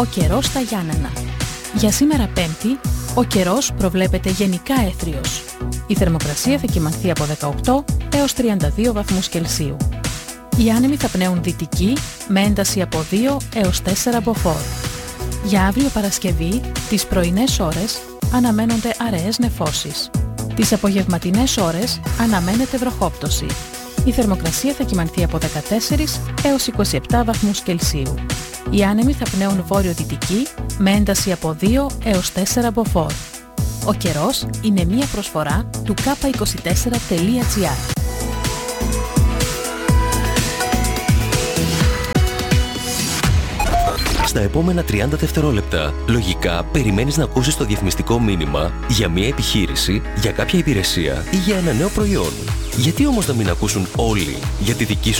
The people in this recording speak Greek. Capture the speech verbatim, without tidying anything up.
Ο καιρός στα Γιάννενα. Για σήμερα Πέμπτη, ο καιρός προβλέπεται γενικά έθριος. Η θερμοκρασία θα κυμανθεί από δεκαοκτώ έως τριάντα δύο βαθμούς Κελσίου. Οι άνεμοι θα πνέουν δυτική με ένταση από δύο έως τέσσερα μποφόρ. Για αύριο Παρασκευή, τις πρωινές ώρες αναμένονται αραιές νεφώσεις. Τις απογευματινές ώρες αναμένεται βροχόπτωση. Η θερμοκρασία θα κυμανθεί από δεκατέσσερα έως είκοσι επτά βαθμούς Κελσίου. Οι άνεμοι θα πνέουν βόρειο-δυτική με ένταση από δύο έως τέσσερα μποφόρ. Ο καιρός είναι μία προσφορά του κάπα είκοσι τέσσερα τελεία τζι άρ. Στα επόμενα τριάντα δευτερόλεπτα, λογικά περιμένεις να ακούσεις το διαφημιστικό μήνυμα για μια επιχείρηση, για κάποια υπηρεσία ή για ένα νέο προϊόν. Γιατί όμως να μην ακούσουν όλοι για τη δική σου